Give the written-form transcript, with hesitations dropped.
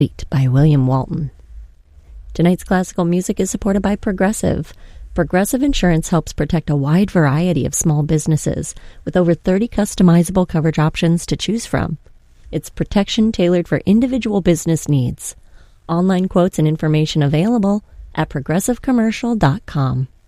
by William Walton. Tonight's classical music is supported by Progressive. Progressive Insurance helps protect a wide variety of small businesses with over 30 customizable coverage options to choose from. It's protection tailored for individual business needs. Online quotes and information available at progressivecommercial.com.